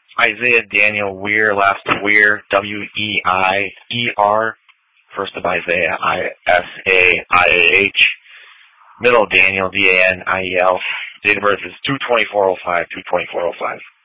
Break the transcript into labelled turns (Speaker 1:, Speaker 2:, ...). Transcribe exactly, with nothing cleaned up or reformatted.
Speaker 1: Isaiah Daniel Weir, last Weir, W E I E R. First of Isaiah, I S A I A H. Middle Daniel, D A N I E L. Date of birth is two twenty-four oh five, two twenty-four oh five.